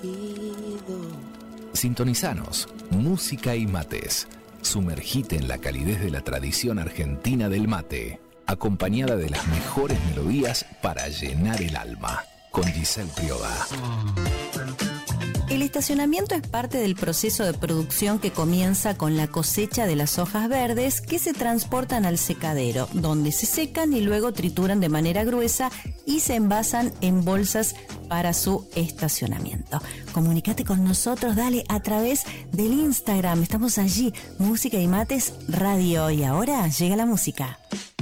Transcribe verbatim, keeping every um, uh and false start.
Sintonizanos, música y mates. Sumergite en la calidez de la tradición argentina del mate, acompañada de las mejores melodías para llenar el alma. Con Giselle Prioda. El estacionamiento es parte del proceso de producción que comienza con la cosecha de las hojas verdes que se transportan al secadero, donde se secan y luego trituran de manera gruesa y se envasan en bolsas para su estacionamiento. Comunícate con nosotros, dale, a través del Instagram. Estamos allí, Música y Mates Radio. Y ahora llega la música.